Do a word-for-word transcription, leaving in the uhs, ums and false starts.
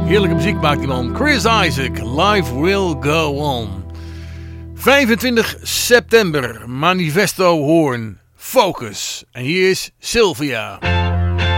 Heerlijke muziek maakt die man. Chris Isaak, Life Will Go On. vijfentwintig september, Manifesto Hoorn, Focus. En hier is Sylvia.